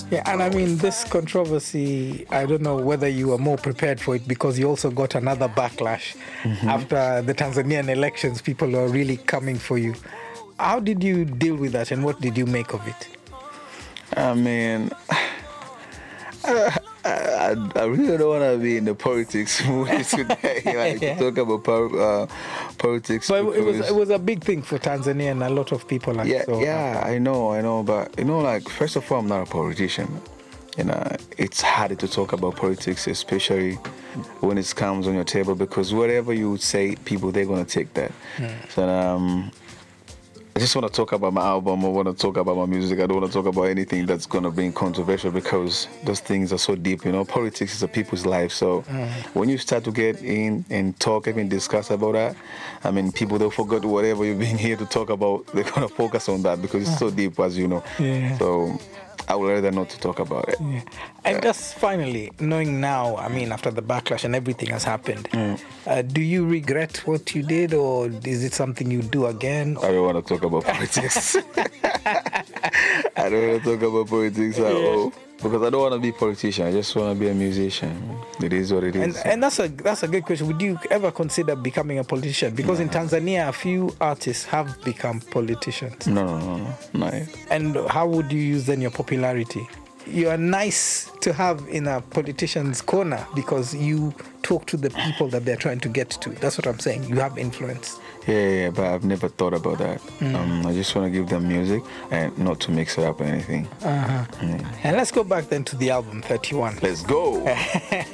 Yeah, and I mean, this controversy, I don't know whether you were more prepared for it because you also got another backlash after the Tanzanian elections. People were really coming for you. How did you deal with that and what did you make of it? I mean, I really don't want to be in the politics mood today, like to talk about politics. But it was a big thing for Tanzania and a lot of people. I know, but like first of all, I'm not a politician. It's harder to talk about politics, especially when it comes on your table, because whatever you say, people they're gonna take that. So I just want to talk about my album. I want to talk about my music. I don't want to talk about anything that's going to be controversial because those things are so deep. Politics is a people's life. So when you start to get in and talk, even discuss about that, I mean, people don't forget whatever you've been here to talk about. They're going to focus on that because it's so deep, as you know. Yeah. So I would rather not to talk about it. Yeah. And just finally, knowing now, I mean, after the backlash and everything has happened, do you regret what you did, or is it something you do again? I don't want to talk about politics. I don't want to talk about politics at all. Because I don't want to be a politician. I just want to be a musician. It is what it is. And that's a good question. Would you ever consider becoming a politician? Because in Tanzania, a few artists have become politicians. No, not yet. And how would you use then your popularity? You are nice to have in a politician's corner because you talk to the people that they're trying to get to. That's what I'm saying. You have influence. Yeah, but I've never thought about that. I just want to give them music and not to mix it up or anything. And let's go back then to the album 31. Let's go.